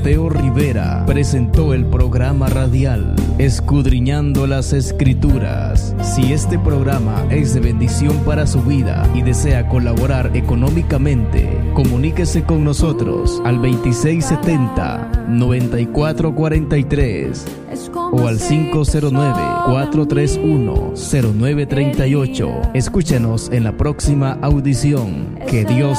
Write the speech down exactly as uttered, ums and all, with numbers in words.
Teo Rivera presentó el programa radial Escudriñando las Escrituras. Si este programa es de bendición para su vida y desea colaborar económicamente, comuníquese con nosotros al veintiséis setenta, noventa y cuatro cuarenta y tres o al cinco cero nueve, cuatro tres uno, cero nueve tres ocho. Escúchenos en la próxima audición. Que Dios